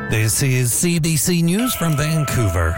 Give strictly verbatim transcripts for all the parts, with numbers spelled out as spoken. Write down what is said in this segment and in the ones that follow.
This is C B C News from Vancouver.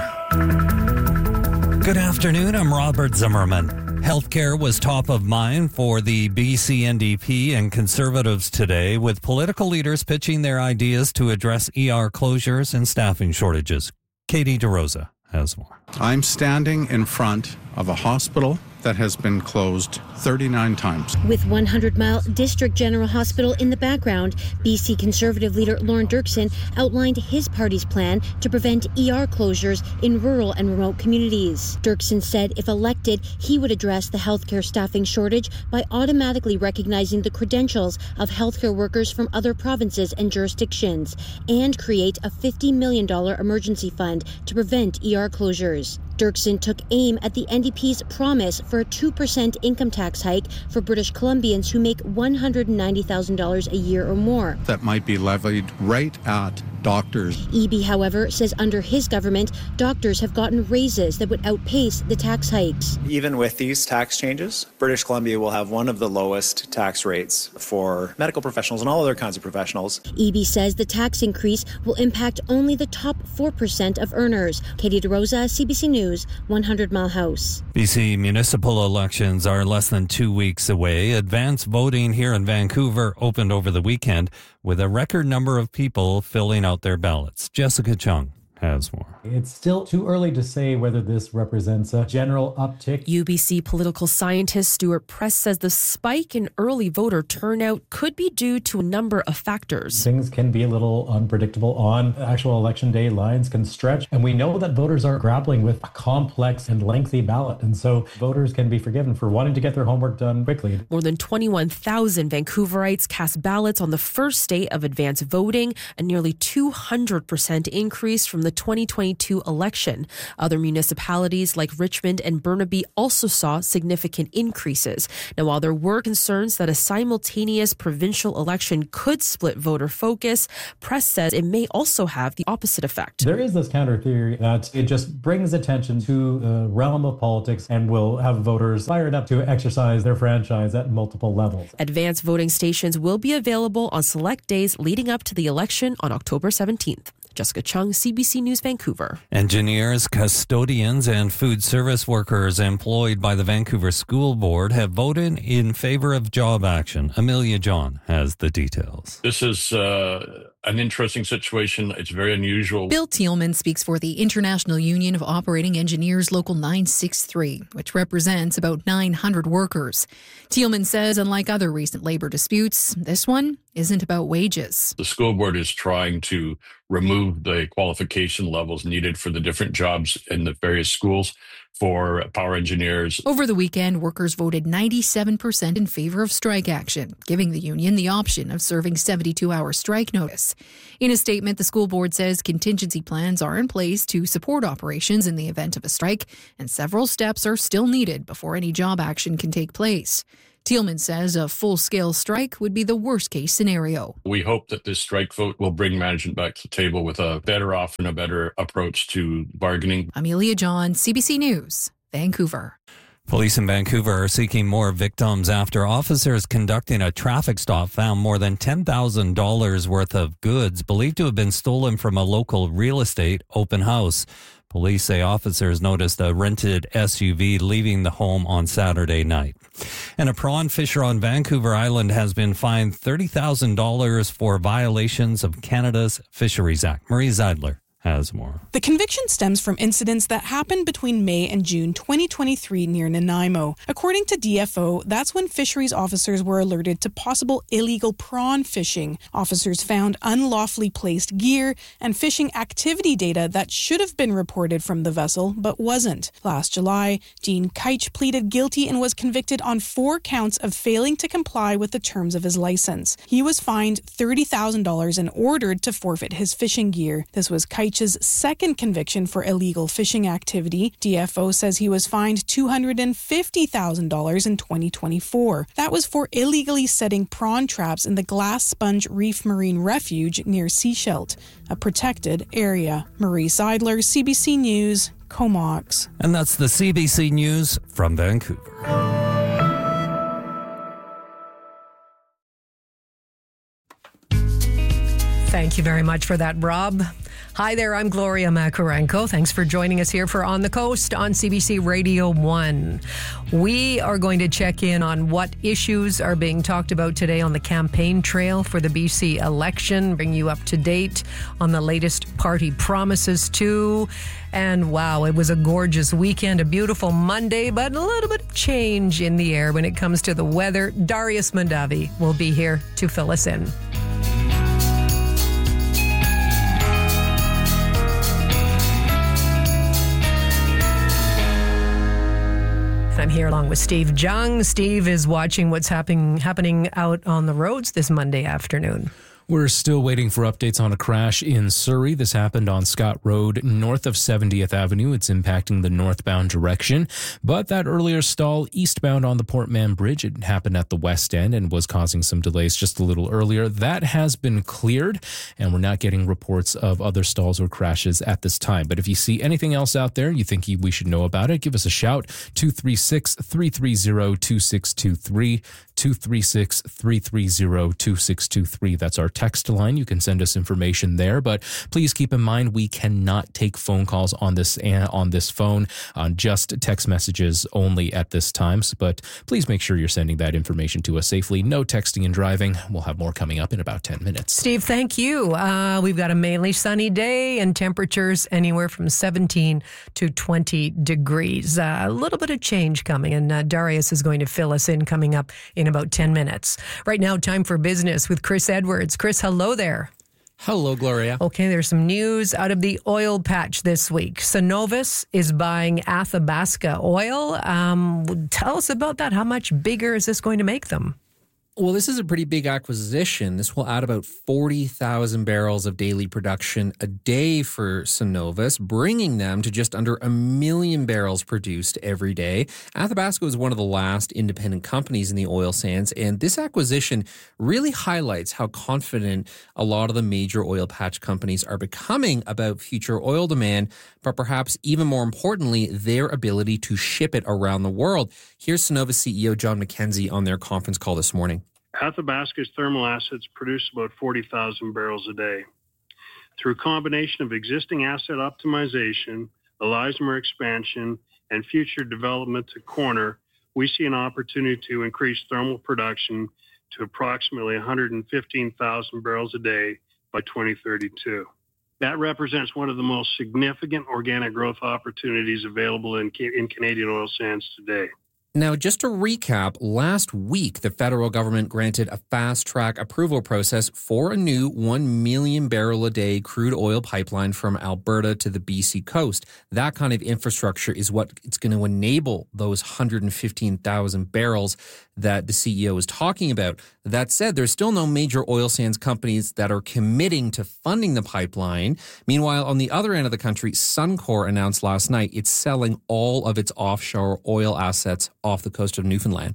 Good afternoon, I'm Robert Zimmerman. Healthcare was top of mind for the B C N D P and Conservatives today, with political leaders pitching their ideas to address E R closures and staffing shortages. Katie DeRosa has more. I'm standing in front of a hospital that has been closed thirty-nine times. With one hundred mile District General Hospital in the background, B C Conservative leader Lorne Dirksen outlined his party's plan to prevent E R closures in rural and remote communities. Dirksen said if elected, he would address the healthcare staffing shortage by automatically recognizing the credentials of healthcare workers from other provinces and jurisdictions, and create a fifty million dollars emergency fund to prevent E R closures. Dirksen took aim at the N D P's promise for a two percent income tax hike for British Columbians who make one hundred ninety thousand dollars a year or more. That might be levied right at doctors. Eby, however, says under his government, doctors have gotten raises that would outpace the tax hikes. Even with these tax changes, British Columbia will have one of the lowest tax rates for medical professionals and all other kinds of professionals. Eby says the tax increase will impact only the top four percent of earners. Katie DeRosa, C B C News, one hundred mile House. B C municipal elections are less than two weeks away. Advance voting here in Vancouver opened over the weekend with a record number of people filling out their ballots. Jessica Chung has more. It's still too early to say whether this represents a general uptick. U B C political scientist Stuart Press says the spike in early voter turnout could be due to a number of factors. Things can be a little unpredictable on actual election day. Lines can stretch. And we know that voters are grappling with a complex and lengthy ballot. And so voters can be forgiven for wanting to get their homework done quickly. More than twenty-one thousand Vancouverites cast ballots on the first day of advance voting, a nearly two hundred percent increase from the twenty twenty-two election. Other municipalities like Richmond and Burnaby also saw significant increases. Now, while there were concerns that a simultaneous provincial election could split voter focus, Press says it may also have the opposite effect. There is this counter theory that it just brings attention to the realm of politics and will have voters fired up to exercise their franchise at multiple levels. Advance voting stations will be available on select days leading up to the election on October seventeenth. Jessica Chung, C B C News, Vancouver. Engineers, custodians, and food service workers employed by the Vancouver School Board have voted in favor of job action. Amelia John has the details. This is uh, an interesting situation. It's very unusual. Bill Thielman speaks for the International Union of Operating Engineers Local nine sixty-three, which represents about nine hundred workers. Thielman says, unlike other recent labor disputes, this one isn't about wages. The school board is trying to remove the qualification levels needed for the different jobs in the various schools for power engineers. Over the weekend, workers voted ninety-seven percent in favor of strike action, giving the union the option of serving seventy-two hour strike notice. In a statement, the school board says contingency plans are in place to support operations in the event of a strike, and several steps are still needed before any job action can take place. Thielman says a full-scale strike would be the worst-case scenario. We hope that this strike vote will bring management back to the table with a better offer and a better approach to bargaining. Amelia John, C B C News, Vancouver. Police in Vancouver are seeking more victims after officers conducting a traffic stop found more than ten thousand dollars worth of goods believed to have been stolen from a local real estate open house. Police say officers noticed a rented S U V leaving the home on Saturday night. And a prawn fisher on Vancouver Island has been fined thirty thousand dollars for violations of Canada's Fisheries Act. Marie Zeidler has more. The conviction stems from incidents that happened between May and June twenty twenty-three near Nanaimo. According to D F O, that's when fisheries officers were alerted to possible illegal prawn fishing. Officers found unlawfully placed gear and fishing activity data that should have been reported from the vessel, but wasn't. Last July, Dean Keitch pleaded guilty and was convicted on four counts of failing to comply with the terms of his license. He was fined thirty thousand dollars and ordered to forfeit his fishing gear. This was Keitch's second conviction for illegal fishing activity. D F O says he was fined two hundred fifty thousand dollars in twenty twenty-four. That was for illegally setting prawn traps in the Glass Sponge Reef Marine Refuge near Seashelt, a protected area. Marie Seidler, C B C News, Comox. And that's the C B C News from Vancouver. Thank you very much for that, Rob. Hi there, I'm Gloria Makarenko. Thanks for joining us here for On the Coast on C B C Radio one. We are going to check in on what issues are being talked about today on the campaign trail for the B C election, bring you up to date on the latest party promises too. And wow, it was a gorgeous weekend, a beautiful Monday, but a little bit of change in the air when it comes to the weather. Darius Mandavi will be here to fill us in. I'm here along with Steve Jung. Steve is watching what's happening happening out on the roads this Monday afternoon. We're still waiting for updates on a crash in Surrey. This happened on Scott Road, north of seventieth Avenue. It's impacting the northbound direction. But that earlier stall eastbound on the Port Mann Bridge, it happened at the west end and was causing some delays just a little earlier. That has been cleared, and we're not getting reports of other stalls or crashes at this time. But if you see anything else out there you think we should know about it, give us a shout. two three six, three three zero, two six two three. two three six, three three zero, two six two three. That's our text line. You can send us information there, but please keep in mind we cannot take phone calls on this on this phone, on just text messages only at this time. But please make sure you're sending that information to us safely. No texting and driving. We'll have more coming up in about ten minutes. Steve, thank you. Uh, we've got a mainly sunny day and temperatures anywhere from seventeen to twenty degrees. Uh, a little bit of change coming, and uh, Darius is going to fill us in coming up in about ten minutes. Right now, time for business with Chris Edwards. Chris, hello there. Hello, Gloria. Okay, there's some news out of the oil patch this week. Cenovus is buying Athabasca Oil. Um, tell us about that. How much bigger is this going to make them? Well, this is a pretty big acquisition. This will add about forty thousand barrels of daily production a day for Cenovus, bringing them to just under a million barrels produced every day. Athabasca was one of the last independent companies in the oil sands, and this acquisition really highlights how confident a lot of the major oil patch companies are becoming about future oil demand, but perhaps even more importantly, their ability to ship it around the world. Here's Cenovus C E O John McKenzie on their conference call this morning. Athabasca's thermal assets produce about forty thousand barrels a day. Through a combination of existing asset optimization, Elismer expansion, and future development to Corner, we see an opportunity to increase thermal production to approximately one hundred fifteen thousand barrels a day by twenty thirty-two. That represents one of the most significant organic growth opportunities available in, in Canadian oil sands today. Now, just to recap, last week, the federal government granted a fast-track approval process for a new one million barrel a day crude oil pipeline from Alberta to the B C coast. That kind of infrastructure is what it's going to enable those one hundred fifteen thousand barrels that the C E O is talking about. That said, there's still no major oil sands companies that are committing to funding the pipeline. Meanwhile, on the other end of the country, Suncor announced last night it's selling all of its offshore oil assets off the coast of Newfoundland.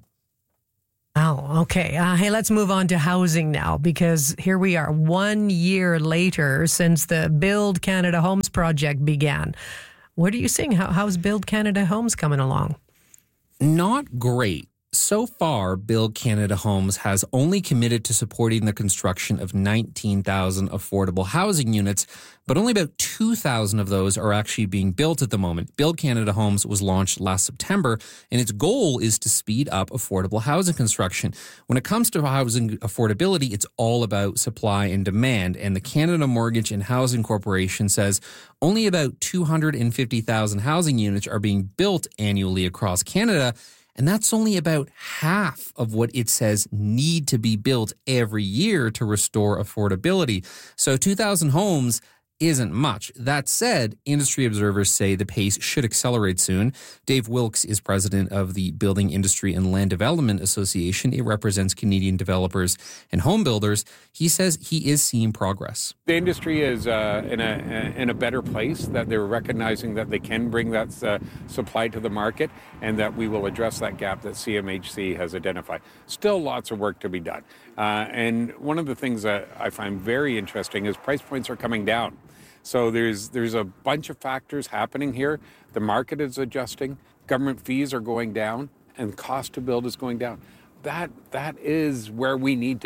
Oh, okay. Uh, hey, let's move on to housing now, because here we are one year later since the Build Canada Homes project began. What are you seeing? How, how's Build Canada Homes coming along? Not great. So far, Build Canada Homes has only committed to supporting the construction of nineteen thousand affordable housing units, but only about two thousand of those are actually being built at the moment. Build Canada Homes was launched last September, and its goal is to speed up affordable housing construction. When it comes to housing affordability, it's all about supply and demand, and the Canada Mortgage and Housing Corporation says only about two hundred fifty thousand housing units are being built annually across Canada. And that's only about half of what it says need to be built every year to restore affordability. So two thousand homes isn't much. That said, industry observers say the pace should accelerate soon. Dave Wilkes is president of the Building Industry and Land Development Association. It represents Canadian developers and home builders. He says he is seeing progress. The industry is uh, in a in a better place, that they're recognizing that they can bring that uh, supply to the market and that we will address that gap that C M H C has identified. Still lots of work to be done. Uh, and one of the things that I find very interesting is price points are coming down. So there's there's a bunch of factors happening here. The market is adjusting, government fees are going down, and cost to build is going down. That that is where we need to be.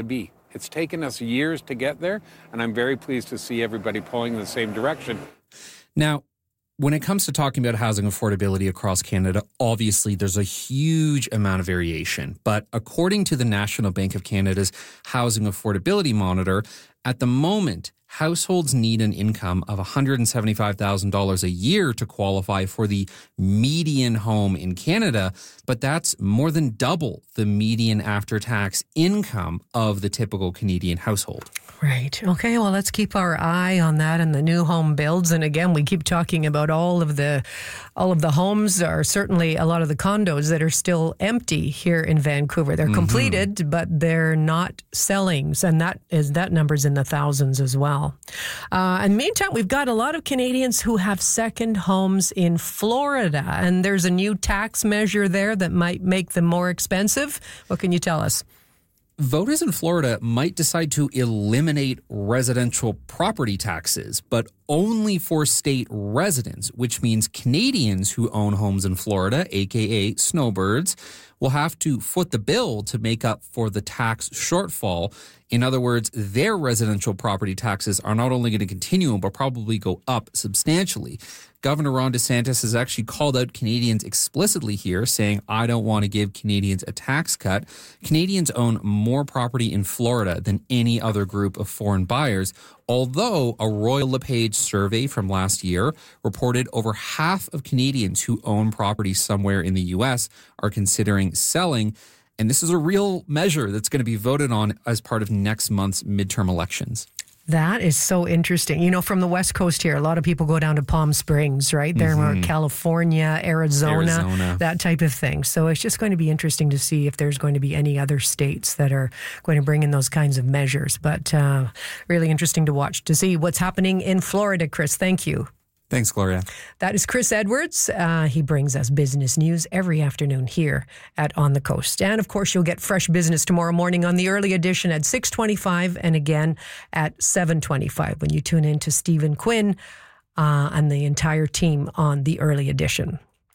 It's taken us years to get there, and I'm very pleased to see everybody pulling in the same direction. Now, when it comes to talking about housing affordability across Canada, obviously there's a huge amount of variation. But according to the National Bank of Canada's Housing Affordability Monitor, at the moment, households need an income of one hundred seventy-five thousand dollars a year to qualify for the median home in Canada, but that's more than double the median after-tax income of the typical Canadian household. Right. Okay. Well, let's keep our eye on that and the new home builds. And again, we keep talking about all of the, all of the homes, or certainly a lot of the condos that are still empty here in Vancouver. They're mm-hmm. completed, but they're not selling, and that is that number's in the thousands as well. Uh, and meantime, we've got a lot of Canadians who have second homes in Florida, and there's a new tax measure there that might make them more expensive. What can you tell us? Voters in Florida might decide to eliminate residential property taxes, but only for state residents, which means Canadians who own homes in Florida, aka snowbirds, will have to foot the bill to make up for the tax shortfall. In other words, their residential property taxes are not only going to continue, but probably go up substantially. Governor Ron DeSantis has actually called out Canadians explicitly here, saying, I don't want to give Canadians a tax cut. Canadians own more property in Florida than any other group of foreign buyers, although a Royal LePage survey from last year reported over half of Canadians who own property somewhere in the U S are considering selling. And this is a real measure that's going to be voted on as part of next month's midterm elections. That is so interesting. You know, from the West Coast here, a lot of people go down to Palm Springs, right? They're mm-hmm. more California, Arizona, Arizona, that type of thing. So it's just going to be interesting to see if there's going to be any other states that are going to bring in those kinds of measures. But uh, really interesting to watch to see what's happening in Florida. Chris, thank you. Thanks, Gloria. That is Chris Edwards. Uh, he brings us business news every afternoon here at On the Coast. And, of course, you'll get fresh business tomorrow morning on the early edition at six twenty-five and again at seven twenty-five when you tune in to Stephen Quinn uh, and the entire team on the early edition.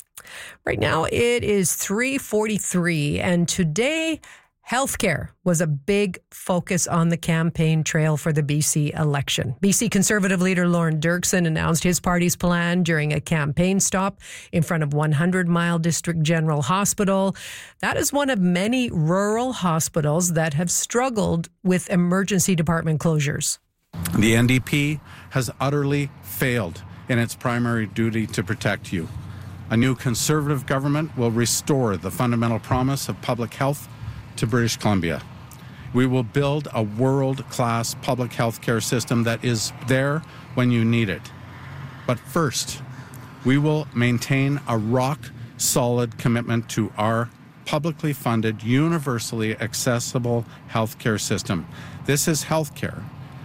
Right now, it is three forty-three, and today, healthcare was a big focus on the campaign trail for the B C election. B C Conservative leader Lorne Dirksen announced his party's plan during a campaign stop in front of one hundred Mile District General Hospital. That is one of many rural hospitals that have struggled with emergency department closures. The N D P has utterly failed in its primary duty to protect you. A new Conservative government will restore the fundamental promise of public health to British Columbia. We will build a world-class public health care system that is there when you need it. But first, we will maintain a rock-solid commitment to our publicly funded, universally accessible health care system. This is health care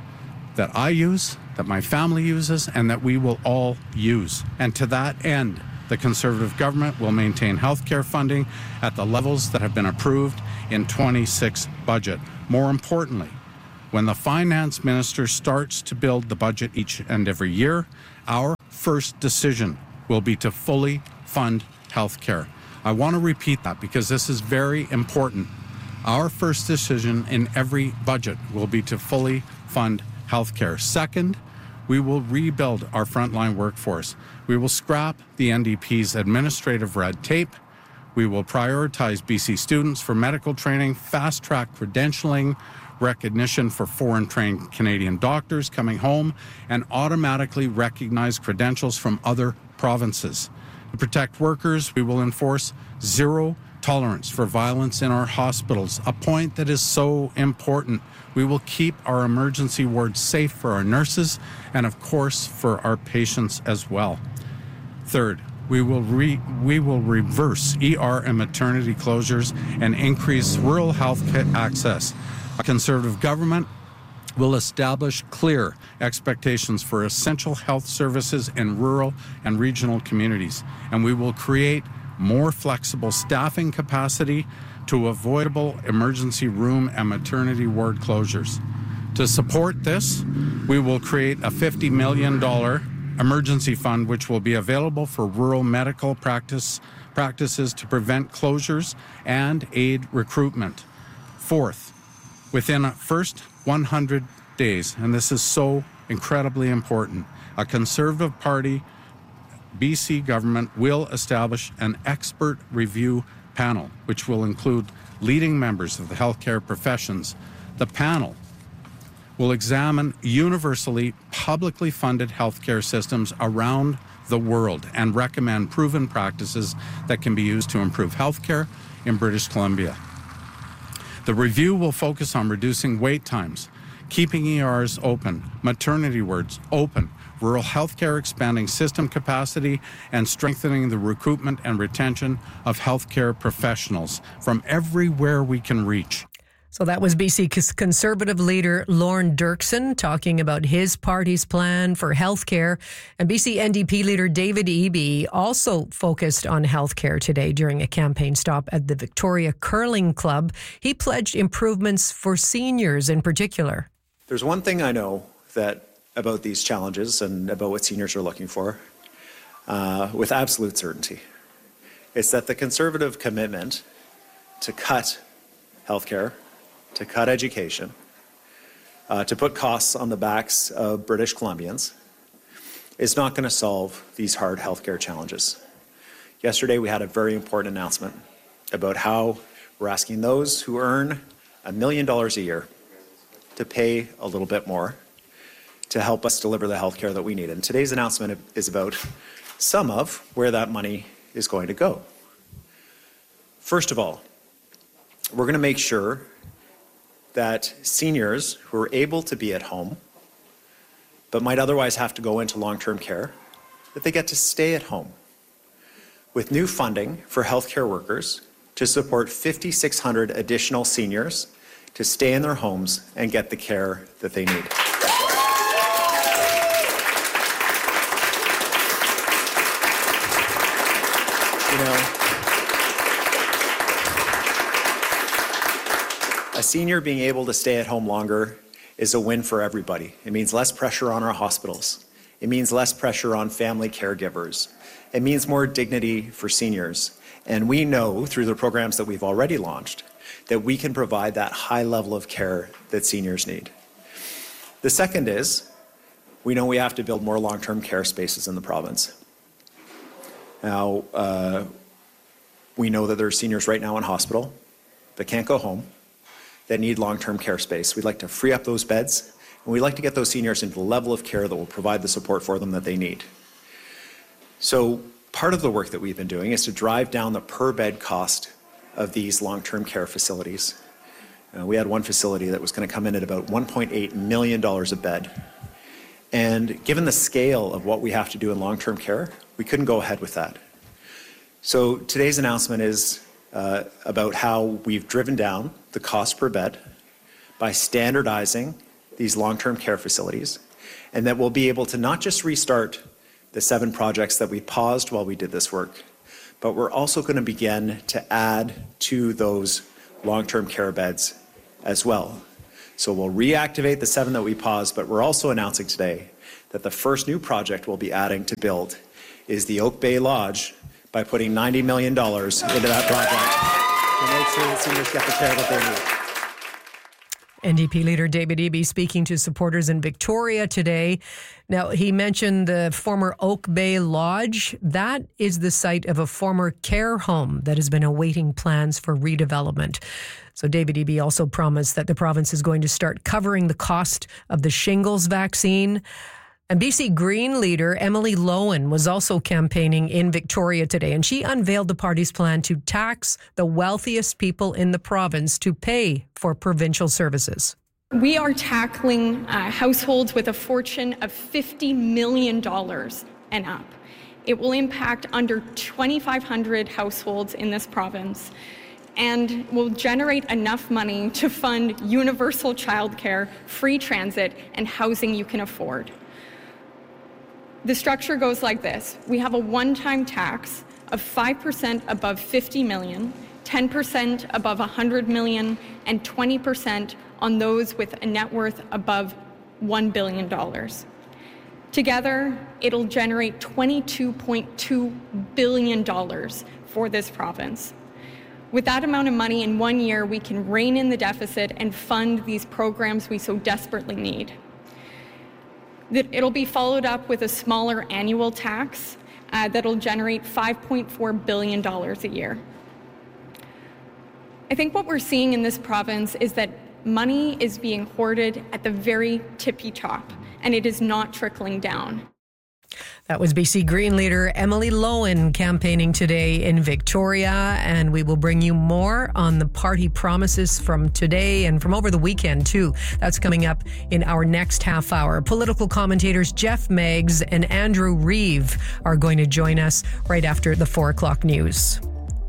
that I use, that my family uses, and that we will all use. And to that end, the Conservative government will maintain health care funding at the levels that have been approved in twenty-six budget. More importantly, when the finance minister starts to build the budget each and every year, our first decision will be to fully fund health care. I want to repeat that because this is very important. Our first decision in every budget will be to fully fund health care. Second, we will rebuild our frontline workforce. We will scrap the N D P's administrative red tape. We will prioritize B C students for medical training, fast-track credentialing, recognition for foreign-trained Canadian doctors coming home, and automatically recognize credentials from other provinces. To protect workers, we will enforce zero tolerance for violence in our hospitals, a point that is so important. We will keep our emergency wards safe for our nurses and, of course, for our patients as well. Third, we will re- we will reverse E R and maternity closures and increase rural health access. A Conservative government will establish clear expectations for essential health services in rural and regional communities, and we will create more flexible staffing capacity to avoidable emergency room and maternity ward closures. To support this, we will create a fifty million dollars emergency fund which will be available for rural medical practice practices to prevent closures and aid recruitment. Fourth, Within the first one hundred days, and this is so incredibly important, a Conservative Party B C government will establish an expert review panel, which will include leading members of the healthcare professions. The panel will examine universally publicly funded healthcare systems around the world and recommend proven practices that can be used to improve healthcare in British Columbia. The review will focus on reducing wait times, keeping E Rs open, maternity wards open, rural healthcare expanding system capacity, and strengthening the recruitment and retention of healthcare professionals from everywhere we can reach. So that was B C Conservative leader Lorne Dirksen talking about his party's plan for healthcare. And B C N D P leader David Eby also focused on healthcare today during a campaign stop at the Victoria Curling Club. He pledged improvements for seniors in particular. There's one thing I know that about these challenges and about what seniors are looking for uh, with absolute certainty. It's that the Conservative commitment to cut healthcare, to cut education, uh, to put costs on the backs of British Columbians is not going to solve these hard healthcare challenges. Yesterday we had a very important announcement about how we're asking those who earn a million dollars a year to pay a little bit more to help us deliver the healthcare that we need. And today's announcement is about some of where that money is going to go. First of all, we're going to make sure that seniors who are able to be at home but might otherwise have to go into long-term care, that they get to stay at home with new funding for healthcare workers to support five thousand six hundred additional seniors to stay in their homes and get the care that they need. You know, a senior being able to stay at home longer is a win for everybody. It means less pressure on our hospitals. It means less pressure on family caregivers. It means more dignity for seniors. And we know through the programs that we've already launched that we can provide that high level of care that seniors need. The second is, we know we have to build more long-term care spaces in the province. Now, uh, we know that there are seniors right now in hospital that can't go home, that need long-term care space. We'd like to free up those beds, and we'd like to get those seniors into the level of care that will provide the support for them that they need. So part of the work that we've been doing is to drive down the per-bed cost of these long-term care facilities. Uh, we had one facility that was going to come in at about one point eight million dollars a bed. And given the scale of what we have to do in long-term care, we couldn't go ahead with that. So today's announcement is uh, about how we've driven down the cost per bed by standardizing these long-term care facilities, and that we'll be able to not just restart the seven projects that we paused while we did this work, but we're also going to begin to add to those long-term care beds as well. So we'll reactivate the seven that we paused, but we're also announcing today that the first new project we'll be adding to build is the Oak Bay Lodge by putting ninety million dollars into that project to make sure that seniors get the care that they need. N D P leader David Eby speaking to supporters in Victoria today. Now, he mentioned the former Oak Bay Lodge. That is the site of a former care home that has been awaiting plans for redevelopment. So David Eby also promised that the province is going to start covering the cost of the shingles vaccine. And B C Green leader Emily Lowen was also campaigning in Victoria today, and she unveiled the party's plan to tax the wealthiest people in the province to pay for provincial services. We are tackling uh, households with a fortune of fifty million dollars and up. It will impact under twenty-five hundred households in this province and will generate enough money to fund universal childcare, free transit, and housing you can afford. The structure goes like this. We have a one-time tax of five percent above fifty million, ten percent above one hundred million, and twenty percent on those with a net worth above one billion dollars. Together, it'll generate twenty-two point two billion dollars for this province. With that amount of money in one year, we can rein in the deficit and fund these programs we so desperately need. It'll be followed up with a smaller annual tax uh, that'll generate five point four billion dollars a year. I think what we're seeing in this province is that money is being hoarded at the very tippy top, and it is not trickling down. That was B C Green leader Emily Lowen campaigning today in Victoria, and we will bring you more on the party promises from today and from over the weekend too. That's coming up in our next half hour. Political commentators Jeff Meggs and Andrew Reeve are going to join us right after the four o'clock news.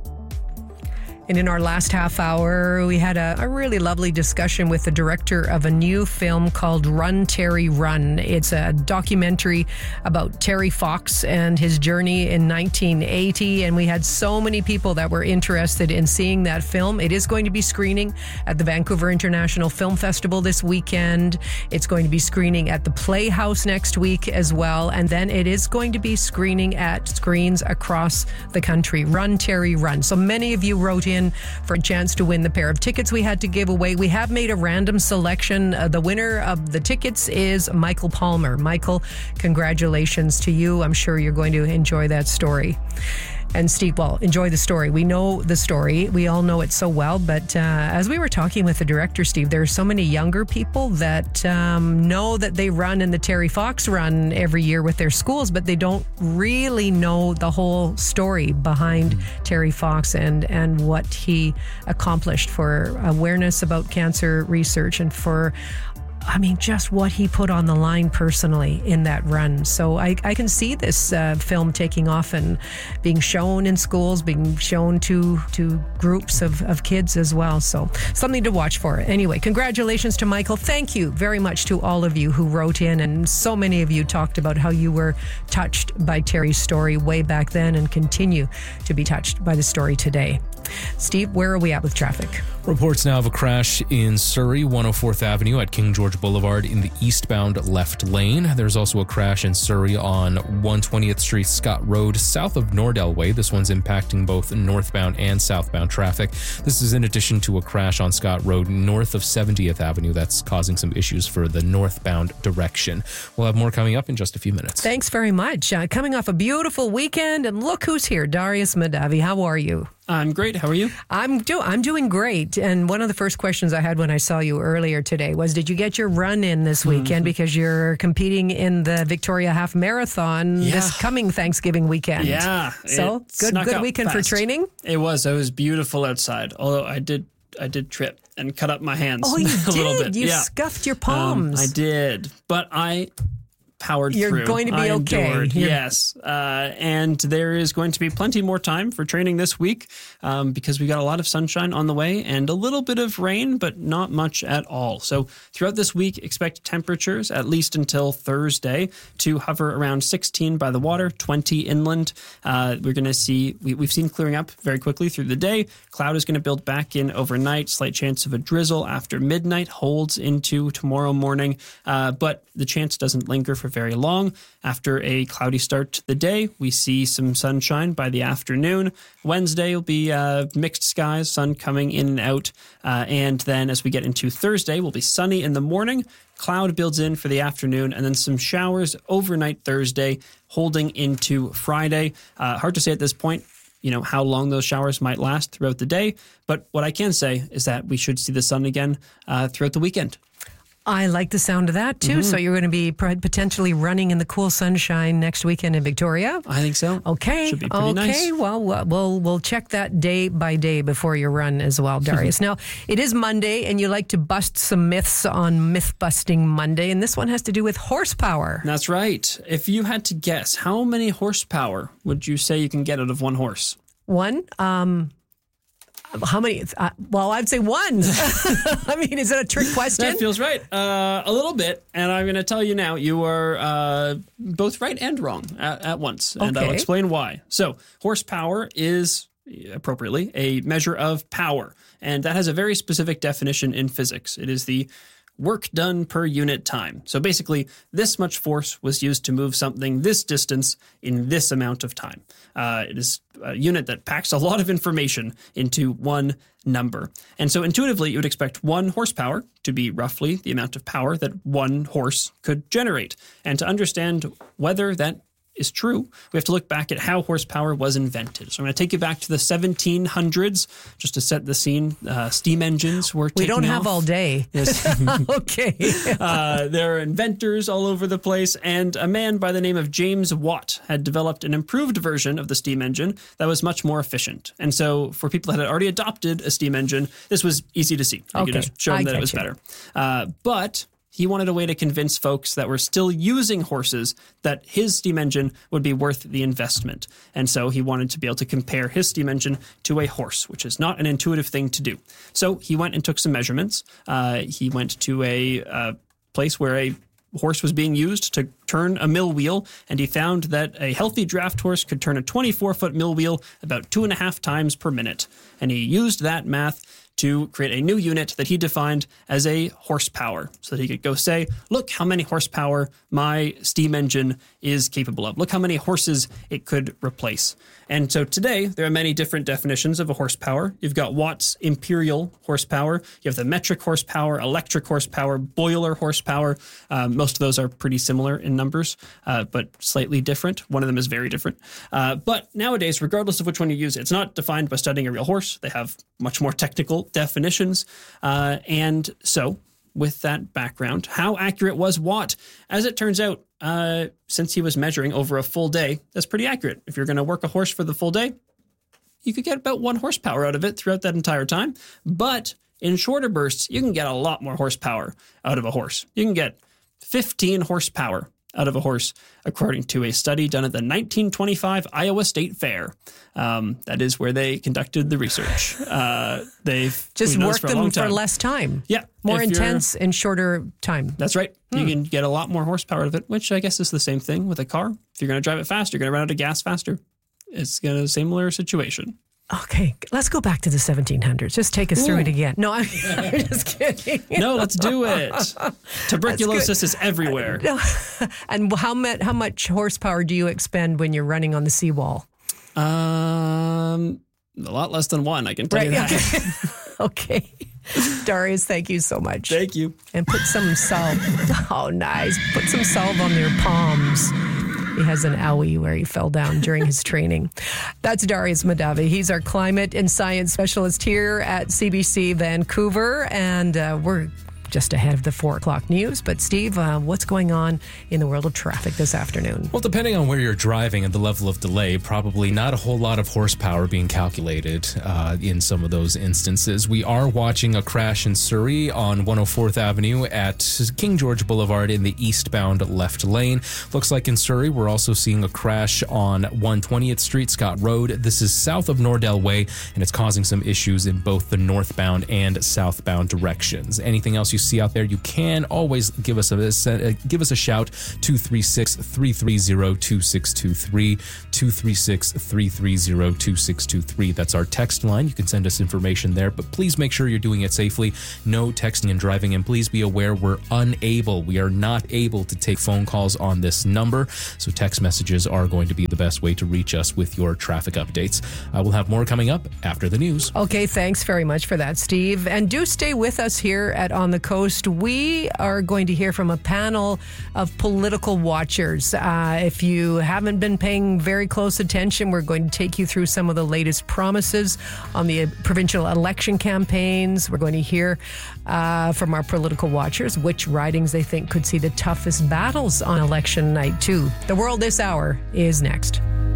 And in our last half hour, we had a, a really lovely discussion with the director of a new film called Run, Terry, Run. It's a documentary about Terry Fox and his journey in nineteen eighty. And we had so many people that were interested in seeing that film. It is going to be screening at the Vancouver International Film Festival this weekend. It's going to be screening at the Playhouse next week as well. And then it is going to be screening at screens across the country. Run, Terry, Run. So many of you wrote in for a chance to win the pair of tickets we had to give away. We have made a random selection. Uh, the winner of the tickets is Michael Palmer. Michael, congratulations to you. I'm sure you're going to enjoy that story. And Steve, well, enjoy the story. We know the story. We all know it so well. But uh, as we were talking with the director, Steve, there are so many younger people that um, know that they run in the Terry Fox Run every year with their schools, but they don't really know the whole story behind mm-hmm. Terry Fox and, and what he accomplished for awareness about cancer research and for I mean, just what he put on the line personally in that run. So I, I can see this uh, film taking off and being shown in schools, being shown to to groups of, of kids as well. So something to watch for. Anyway, congratulations to Michael. Thank you very much to all of you who wrote in. And so many of you talked about how you were touched by Terry's story way back then and continue to be touched by the story today. Steve, where are we at with traffic? Reports now of a crash in Surrey, one oh fourth Avenue at King George Boulevard in the eastbound left lane. There's also a crash in Surrey on one twentieth Street, Scott Road, south of Nordell Way. This one's impacting both northbound and southbound traffic. This is in addition to a crash on Scott Road north of seventieth Avenue that's causing some issues for the northbound direction. We'll have more coming up in just a few minutes. Thanks very much. Uh, coming off a beautiful weekend, and look who's here, Darius Mahdavi. How are you? I'm great. How are you? I'm do I'm doing great. And one of the first questions I had when I saw you earlier today was, did you get your run in this weekend? Mm-hmm. Because you're competing in the Victoria Half Marathon yeah. this coming Thanksgiving weekend. Yeah. So good good weekend fast. for training? It was. It was beautiful outside. Although I did I did trip and cut up my hands oh, you a did. little bit. You yeah. scuffed your palms. Um, I did. But I powered You're through. You're going to be I okay. Endured, yes. Uh, and there is going to be plenty more time for training this week um, because we got a lot of sunshine on the way and a little bit of rain, but not much at all. So throughout this week, expect temperatures, at least until Thursday, to hover around sixteen by the water, twenty inland. Uh, we're going to see, we, we've seen clearing up very quickly through the day. Cloud is going to build back in overnight. Slight chance of a drizzle after midnight holds into tomorrow morning. Uh, but the chance doesn't linger for very long. After a cloudy start to the day, we see some sunshine by the afternoon. Wednesday will be uh, mixed skies, sun coming in and out. Uh, and then as we get into Thursday, we'll be sunny in the morning. Cloud builds in for the afternoon, and then some showers overnight Thursday, holding into Friday. Uh, hard to say at this point, you know, how long those showers might last throughout the day. But what I can say is that we should see the sun again uh, throughout the weekend. I like the sound of that, too. Mm-hmm. So you're going to be potentially running in the cool sunshine next weekend in Victoria? I think so. Okay. Should be pretty okay. nice. Okay, well, we'll we'll check that day by day before your run as well, Darius. Now, it is Monday, and you like to bust some myths on Myth-Busting Monday, and this one has to do with horsepower. That's right. If you had to guess, how many horsepower would you say you can get out of one horse? One? Um... How many? Uh, well, I'd say one. I mean, is that a trick question? That feels right. Uh, a little bit. And I'm going to tell you now, you are uh, both right and wrong at, at once. And okay. I'll explain why. So horsepower is, appropriately, a measure of power. And that has a very specific definition in physics. It is the work done per unit time. So basically, this much force was used to move something this distance in this amount of time. Uh, it is a unit that packs a lot of information into one number. And so intuitively, you would expect one horsepower to be roughly the amount of power that one horse could generate. And to understand whether that is true, we have to look back at how horsepower was invented. So I'm going to take you back to the seventeen hundreds just to set the scene. Uh, steam engines were taken We don't have off. all day. Yes. Okay. uh, there are inventors all over the place, and a man by the name of James Watt had developed an improved version of the steam engine that was much more efficient. And so for people that had already adopted a steam engine, this was easy to see. You Okay. could just show them I that it get was you. better. Uh, but he wanted a way to convince folks that were still using horses that his steam engine would be worth the investment. And so he wanted to be able to compare his steam engine to a horse, which is not an intuitive thing to do. So he went and took some measurements. Uh, he went to a uh, place where a horse was being used to turn a mill wheel, and he found that a healthy draft horse could turn a twenty-four foot mill wheel about two and a half times per minute. And he used that math to create a new unit that he defined as a horsepower, so that he could go say, look how many horsepower my steam engine is capable of. Look how many horses it could replace. And so today, there are many different definitions of a horsepower. You've got Watt's imperial horsepower. You have the metric horsepower, electric horsepower, boiler horsepower. Um, most of those are pretty similar in numbers, uh, but slightly different. One of them is very different. Uh, but nowadays, regardless of which one you use, it's not defined by studying a real horse. They have much more technical definitions. Uh, and so, with that background, how accurate was Watt? As it turns out, uh, since he was measuring over a full day, that's pretty accurate. If you're going to work a horse for the full day, you could get about one horsepower out of it throughout that entire time. But in shorter bursts, you can get a lot more horsepower out of a horse. You can get fifteen horsepower out of a horse, according to a study done at the nineteen twenty-five Iowa State Fair. Um, that is where they conducted the research. Uh, they've Just we work for a them long for time. less time. Yeah. More If you're- intense and shorter time. That's right. Hmm. You can get a lot more horsepower out of it, which I guess is the same thing with a car. If you're going to drive it fast, you're going to run out of gas faster. It's going to similar situation. Okay, let's go back to the seventeen hundreds. Just take us through Ooh. it again. No, I'm, I'm just kidding. No, let's do it. Tuberculosis is everywhere. No. And how much how much horsepower do you expend when you're running on the seawall? Um, a lot less than one, I can tell Right, you that. Okay. Darius, thank you so much. Thank you. And put some salve. Oh, nice. Put some salve on their palms. He has an owie where he fell down during his training. That's Darius Madavi. He's our climate and science specialist here at C B C Vancouver. And uh, we're just ahead of the four o'clock news. But Steve, uh, what's going on in the world of traffic this afternoon? Well, depending on where you're driving and the level of delay, probably not a whole lot of horsepower being calculated uh, in some of those instances. We are watching a crash in Surrey on one oh fourth Avenue at King George Boulevard in the eastbound left lane. Looks like in Surrey, we're also seeing a crash on one twentieth Street, Scott Road. This is south of Nordell Way, and it's causing some issues in both the northbound and southbound directions. Anything else you see out there, you can always give us a uh, give us a shout. Two three six, three three zero, two six two three, two three six, three three zero, two six two three. That's our text line. You can send us information there, but please make sure you're doing it safely. No texting and driving, and please be aware we're unable we are not able to take phone calls on this number, so text messages are going to be the best way to reach us with your traffic updates. I will have more coming up after the news. Okay, thanks very much for that, Steve. And do stay with us here at On the Coast. We are going to hear from a panel of political watchers. Uh, if you haven't been paying very close attention, we're going to take you through some of the latest promises on the provincial election campaigns. We're going to hear uh, from our political watchers which ridings they think could see the toughest battles on election night, too. The World This Hour is next.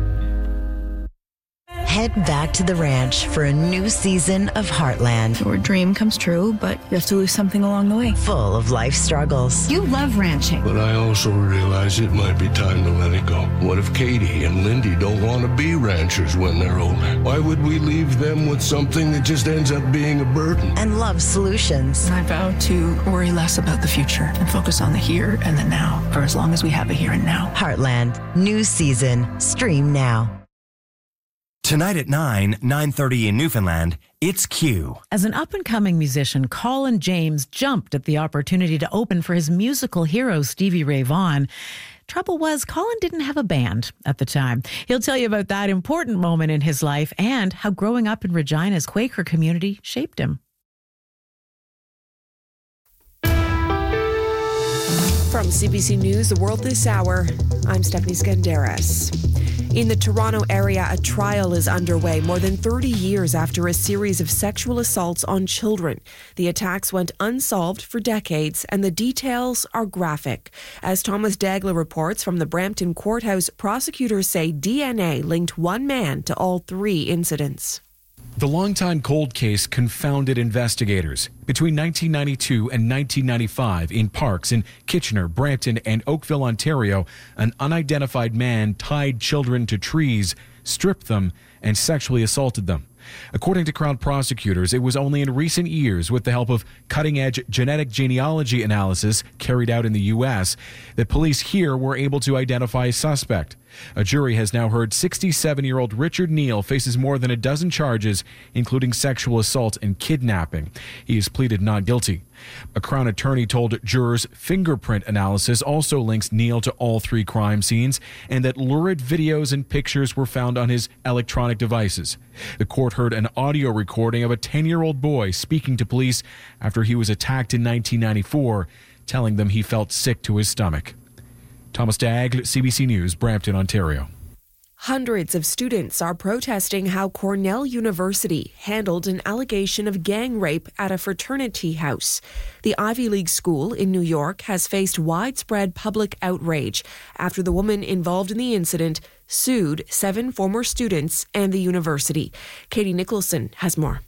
Head back to the ranch for a new season of Heartland. Your dream comes true, but you have to lose something along the way. Full of life struggles. You love ranching. But I also realize it might be time to let it go. What if Katie and Lindy don't want to be ranchers when they're older? Why would we leave them with something that just ends up being a burden? And love solutions. I vow to worry less about the future and focus on the here and the now for as long as we have a here and now. Heartland, new season. Stream now. Tonight at nine, nine thirty in Newfoundland, it's Q. As an up-and-coming musician, Colin James jumped at the opportunity to open for his musical hero, Stevie Ray Vaughan. Trouble was, Colin didn't have a band at the time. He'll tell you about that important moment in his life and how growing up in Regina's Quaker community shaped him. From C B C News, The World This Hour, I'm Stephanie Skandaris. In the Toronto area, a trial is underway more than thirty years after a series of sexual assaults on children. The attacks went unsolved for decades, and the details are graphic. As Thomas Dagler reports from the Brampton courthouse, prosecutors say D N A linked one man to all three incidents. The longtime cold case confounded investigators. Between nineteen ninety-two and nineteen ninety-five, in parks in Kitchener, Brampton, and Oakville, Ontario, an unidentified man tied children to trees, stripped them, and sexually assaulted them. According to Crown prosecutors, it was only in recent years, with the help of cutting-edge genetic genealogy analysis carried out in the U S, that police here were able to identify a suspect. A jury has now heard sixty-seven-year-old Richard Neal faces more than a dozen charges, including sexual assault and kidnapping. He has pleaded not guilty. A Crown attorney told jurors fingerprint analysis also links Neal to all three crime scenes, and that lurid videos and pictures were found on his electronic devices. The court heard an audio recording of a ten-year-old boy speaking to police after he was attacked in nineteen ninety-four, telling them he felt sick to his stomach. Thomas Dagg, C B C News, Brampton, Ontario. Hundreds of students are protesting how Cornell University handled an allegation of gang rape at a fraternity house. The Ivy League school in New York has faced widespread public outrage after the woman involved in the incident sued seven former students and the university. Katie Nicholson has more.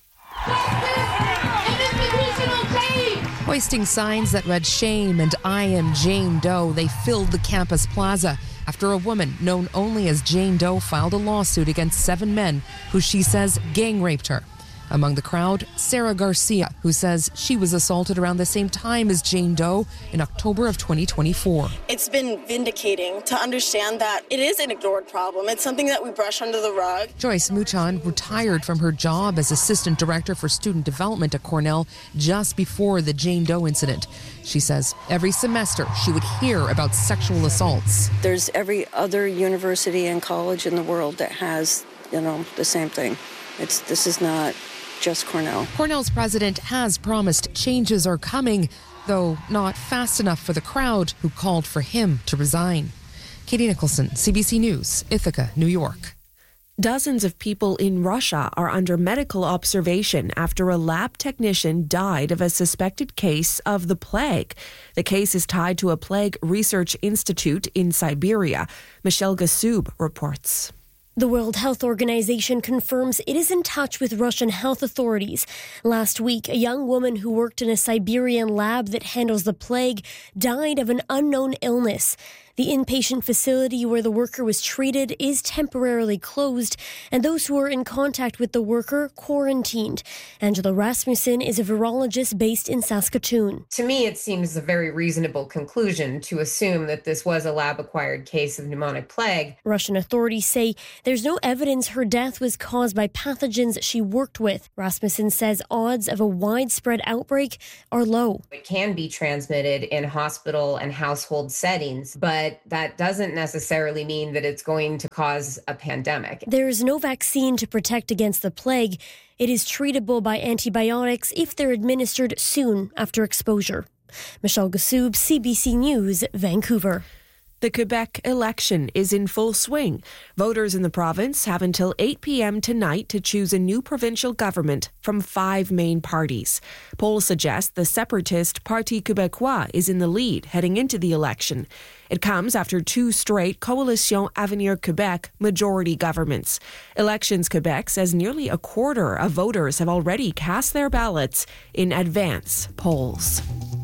Hoisting signs that read "Shame" and "I am Jane Doe," they filled the campus plaza after a woman known only as Jane Doe filed a lawsuit against seven men who she says gang raped her. Among the crowd, Sarah Garcia, who says she was assaulted around the same time as Jane Doe in October of twenty twenty-four. It's been vindicating to understand that it is an ignored problem. It's something that we brush under the rug. Joyce Mouton retired from her job as Assistant Director for Student Development at Cornell just before the Jane Doe incident. She says every semester she would hear about sexual assaults. There's every other university and college in the world that has, you know, the same thing. It's this is not just Cornell. Cornell's president has promised changes are coming, though not fast enough for the crowd who called for him to resign. Katie Nicholson, C B C News, Ithaca, New York. Dozens of people in Russia are under medical observation after a lab technician died of a suspected case of the plague. The case is tied to a plague research institute in Siberia. Michelle Gassoub reports. The World Health Organization confirms it is in touch with Russian health authorities. Last week, a young woman who worked in a Siberian lab that handles the plague died of an unknown illness. The inpatient facility where the worker was treated is temporarily closed, and those who were in contact with the worker quarantined. Angela Rasmussen is a virologist based in Saskatoon. To me, it seems a very reasonable conclusion to assume that this was a lab-acquired case of pneumonic plague. Russian authorities say there's no evidence her death was caused by pathogens she worked with. Rasmussen says odds of a widespread outbreak are low. It can be transmitted in hospital and household settings, but that doesn't necessarily mean that it's going to cause a pandemic. There is no vaccine to protect against the plague. It is treatable by antibiotics if they're administered soon after exposure. Michelle Gassoub, C B C News, Vancouver. The Quebec election is in full swing. Voters in the province have until eight p.m. tonight to choose a new provincial government from five main parties. Polls suggest the separatist Parti Québécois is in the lead heading into the election. It comes after two straight Coalition Avenir Québec majority governments. Elections Quebec says nearly a quarter of voters have already cast their ballots in advance polls.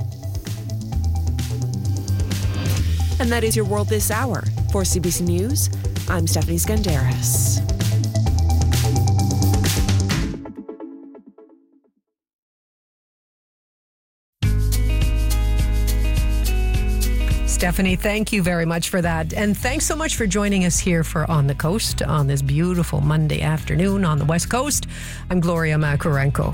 And that is your World This Hour. For C B C News, I'm Stephanie Skandaris. Stephanie, thank you very much for that. And thanks so much for joining us here for On the Coast on this beautiful Monday afternoon on the West Coast. I'm Gloria Makarenko.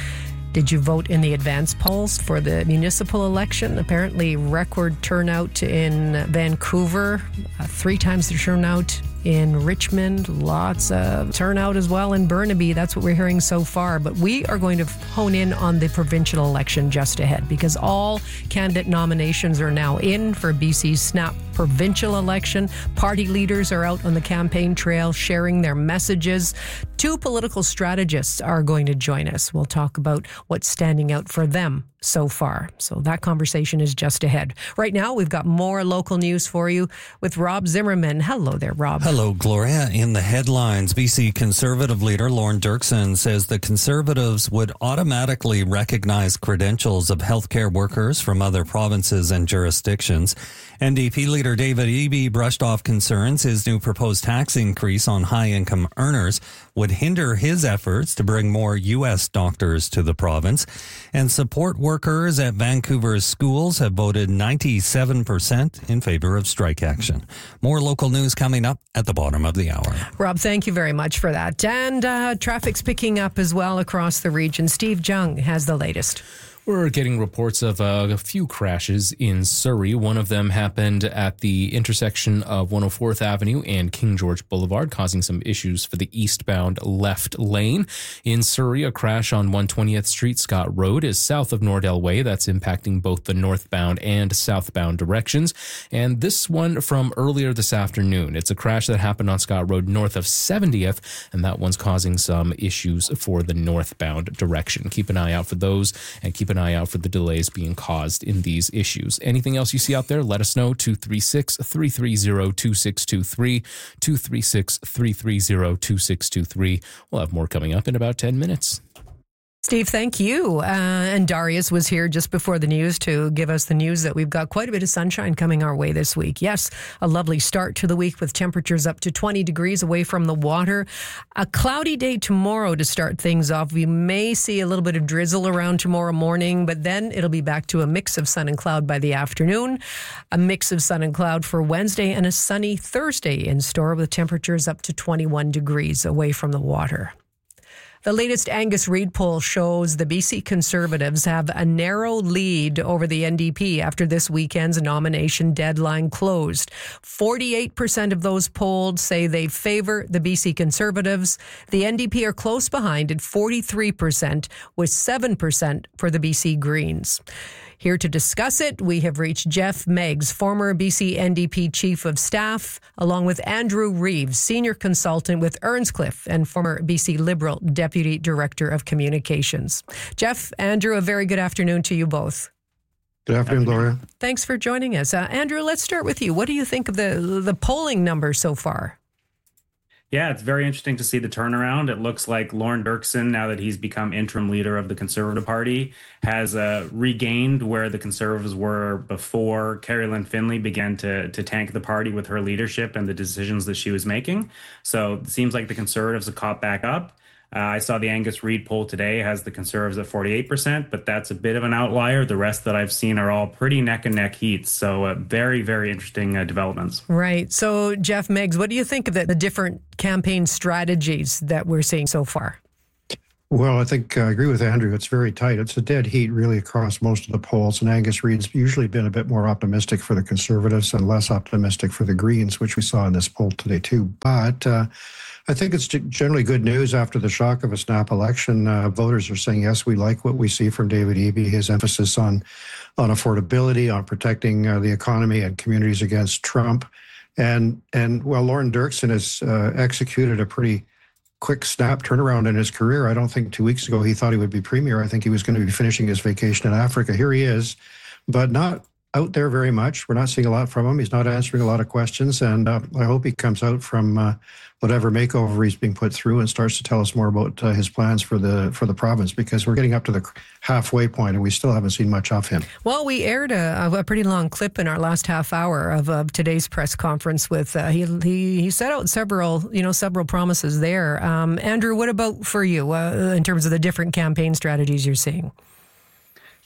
Did you vote in the advance polls for the municipal election? Apparently, record turnout in Vancouver, uh, three times the turnout in Richmond, lots of turnout as well in Burnaby. That's what we're hearing so far. But we are going to hone in on the provincial election just ahead, because all candidate nominations are now in for B C's snap provincial election. Party leaders are out on the campaign trail sharing their messages. Two political strategists are going to join us. We'll talk about what's standing out for them so far. So that conversation is just ahead. Right now, we've got more local news for you with Rob Zimmerman. Hello there, Rob. Hello, Gloria. In the headlines, B C Conservative leader Lorne Dirksen says the Conservatives would automatically recognize credentials of healthcare workers from other provinces and jurisdictions. N D P leader David Eby brushed off concerns his new proposed tax increase on high-income earners would hinder his efforts to bring more U S doctors to the province. And support workers at Vancouver's schools have voted ninety-seven percent in favor of strike action. More local news coming up at the bottom of the hour. Rob, thank you very much for that. And uh, traffic's picking up as well across the region. Steve Jung has the latest. We're getting reports of uh, a few crashes in Surrey. One of them happened at the intersection of one oh fourth Avenue and King George Boulevard, causing some issues for the eastbound left lane. In Surrey, a crash on one twentieth Street, Scott Road, is south of Nordell Way. That's impacting both the northbound and southbound directions. And this one from earlier this afternoon. It's a crash that happened on Scott Road north of seventieth, and that one's causing some issues for the northbound direction. Keep an eye out for those, and keep an eye out for the delays being caused in these issues. Anything else you see out there, let us know. two three six, three three zero, two six two three, two three six, three three zero, two six two three. We'll have more coming up in about ten minutes. Steve, thank you. Uh, and Darius was here just before the news to give us the news that we've got quite a bit of sunshine coming our way this week. Yes, a lovely start to the week with temperatures up to twenty degrees away from the water. A cloudy day tomorrow to start things off. We may see a little bit of drizzle around tomorrow morning, but then it'll be back to a mix of sun and cloud by the afternoon. A mix of sun and cloud for Wednesday, and a sunny Thursday in store with temperatures up to twenty-one degrees away from the water. The latest Angus Reid poll shows the B C Conservatives have a narrow lead over the N D P after this weekend's nomination deadline closed. forty-eight percent of those polled say they favor the B C Conservatives. The N D P are close behind at forty-three percent, with seven percent for the B C Greens. Here to discuss it, we have reached Jeff Meggs, former B C N D P Chief of Staff, along with Andrew Reeves, Senior Consultant with Earnscliffe and former B C Liberal Deputy Director of Communications. Jeff, Andrew, a very good afternoon to you both. Good afternoon, Gloria. Thanks for joining us. Uh, Andrew, let's start with you. What do you think of the, the polling numbers so far? Yeah, it's very interesting to see the turnaround. It looks like Lorne Dirksen, now that he's become interim leader of the Conservative Party, has uh, regained where the Conservatives were before Carrie Lynn Finlay began to, to tank the party with her leadership and the decisions that she was making. So it seems like the Conservatives have caught back up. Uh, I saw the Angus Reid poll today has the Conservatives at forty-eight percent, but that's a bit of an outlier. The rest that I've seen are all pretty neck and neck heats. So uh, very, very interesting uh, developments. Right. So, Jeff Meggs, what do you think of the, the different campaign strategies that we're seeing so far? Well, I think I agree with Andrew. It's very tight. It's a dead heat really across most of the polls. And Angus Reid's usually been a bit more optimistic for the Conservatives and less optimistic for the Greens, which we saw in this poll today too. But uh, I think it's generally good news after the shock of a snap election. Uh, voters are saying, yes, we like what we see from David Eby, his emphasis on, on affordability, on protecting uh, the economy and communities against Trump. And, and well, Lorne Dirksen has uh, executed a pretty quick snap turnaround in his career. I don't think two weeks ago he thought he would be premier. I think he was going to be finishing his vacation in Africa. Here he is, but not out there very much. We're not seeing a lot from him. He's not answering a lot of questions, and uh, I hope he comes out from uh, whatever makeover he's being put through and starts to tell us more about uh, his plans for the for the province, because we're getting up to the halfway point and we still haven't seen much of him. Well, we aired a, a pretty long clip in our last half hour of, of today's press conference with uh, he, he he set out several you know several promises there. Um, Andrew, what about for you uh, in terms of the different campaign strategies you're seeing?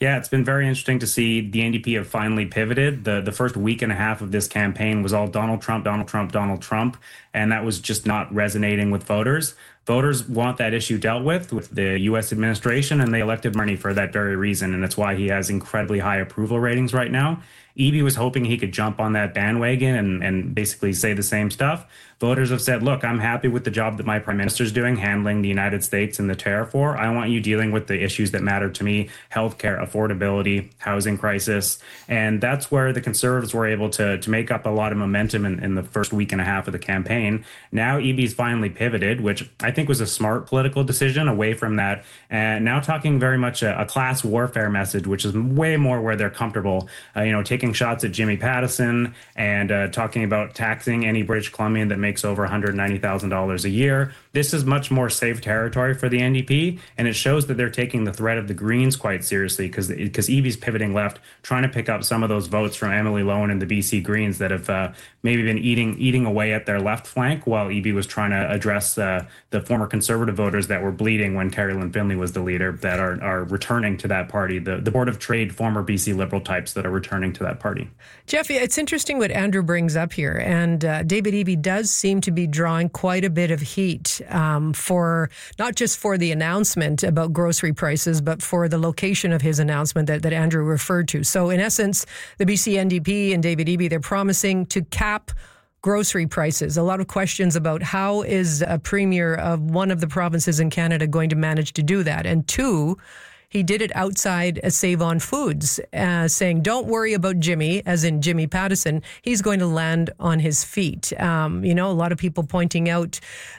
Yeah, it's been very interesting to see the N D P have finally pivoted. The the first week and a half of this campaign was all Donald Trump, Donald Trump, Donald Trump, and that was just not resonating with voters. Voters want that issue dealt with with the U S administration, and they elected Marnie for that very reason, and that's why he has incredibly high approval ratings right now. Eby was hoping he could jump on that bandwagon and, and basically say the same stuff. Voters have said, look, I'm happy with the job that my prime minister's doing, handling the United States and the tariff war. I want you dealing with the issues that matter to me, healthcare, affordability, housing crisis. And that's where the Conservatives were able to, to make up a lot of momentum in, in the first week and a half of the campaign. Now Eby's finally pivoted, which I think was a smart political decision away from that. And now talking very much a, a class warfare message, which is way more where they're comfortable, uh, you know, taking shots at Jimmy Pattison and uh, talking about taxing any British Columbian that makes over one hundred ninety thousand dollars a year. This is much more safe territory for the N D P, and it shows that they're taking the threat of the Greens quite seriously because because Eby's pivoting left, trying to pick up some of those votes from Emily Loan and the B C Greens that have uh, maybe been eating eating away at their left flank, while Eby was trying to address uh, the former Conservative voters that were bleeding when Carrie Lynn Finley was the leader, that are, are returning to that party, the, the Board of Trade former B C Liberal types that are returning to that party. Jeff, it's interesting what Andrew brings up here, and uh, David Eby does seem to be drawing quite a bit of heat um, for not just for the announcement about grocery prices, but for the location of his announcement that, that Andrew referred to. So in essence, the B C N D P and David Eby, they're promising to cap grocery prices. A lot of questions about how is a premier of one of the provinces in Canada going to manage to do that? And two, he did it outside Save On Foods, uh, saying, don't worry about Jimmy, as in Jimmy Pattison. He's going to land on his feet. Um, you know, a lot of people pointing out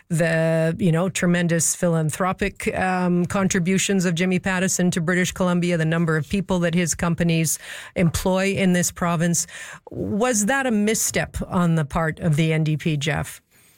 the, you know, tremendous philanthropic um, contributions of Jimmy Pattison to British Columbia, the number of people that his companies employ in this province. Was that a misstep on the part of the N D P, Jeff?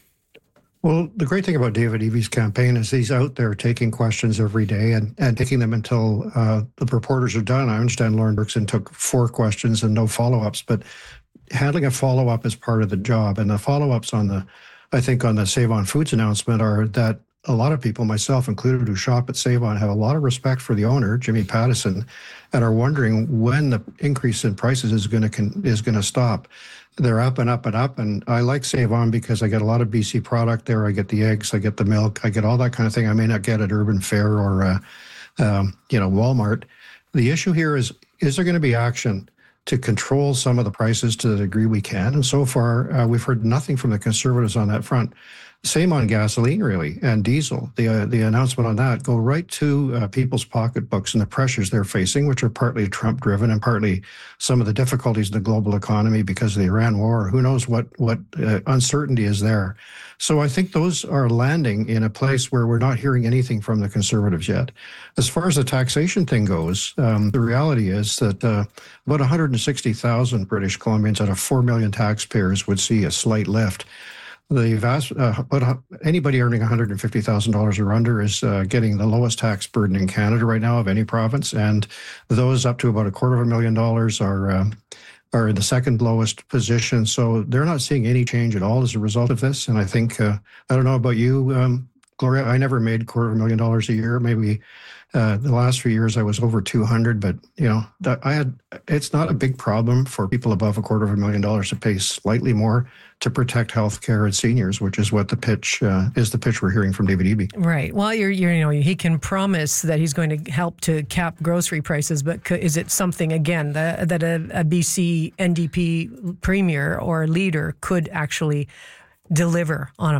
Well, the great thing about David Eby's campaign is he's out there taking questions every day and, and taking them until uh, the reporters are done. I understand Lauren Dirksen took four questions and no follow-ups, but handling a follow-up is part of the job. And the follow-ups on the, I think, on the Save On Foods announcement are that a lot of people, myself included, who shop at Save On, have a lot of respect for the owner, Jimmy Pattison, and are wondering when the increase in prices is going to is going to stop. They're up and up and up, and I like Save On because I get a lot of B C product there. I get the eggs, I get the milk, I get all that kind of thing I may not get at Urban Fare or, uh, um, you know, Walmart. The issue here is, is there going to be action to control some of the prices to the degree we can? And so far, uh, we've heard nothing from the Conservatives on that front. Same on gasoline, really, and diesel. The uh, the announcement on that go right to uh, people's pocketbooks and the pressures they're facing, which are partly Trump-driven and partly some of the difficulties in the global economy because of the Iran war. Who knows what what uh, uncertainty is there? So I think those are landing in a place where we're not hearing anything from the Conservatives yet. As far as the taxation thing goes, um, the reality is that uh, about one hundred sixty thousand British Columbians out of four million taxpayers would see a slight lift. The vast, uh, but anybody earning one hundred fifty thousand dollars or under is uh, getting the lowest tax burden in Canada right now of any province, and those up to about a quarter of a million dollars are uh, are in the second lowest position. So they're not seeing any change at all as a result of this. And I think uh, I don't know about you, um, Gloria. I never made a quarter of a million dollars a year. Maybe uh, the last few years I was over two hundred, but you know, I had. It's not a big problem for people above a quarter of a million dollars to pay slightly more to protect health care and seniors, which is what the pitch uh, is the pitch we're hearing from David Eby. Right. Well, you're, you're, you know, he can promise that he's going to help to cap grocery prices, but is it something, again, that, that a, a B C N D P premier or leader could actually deliver on?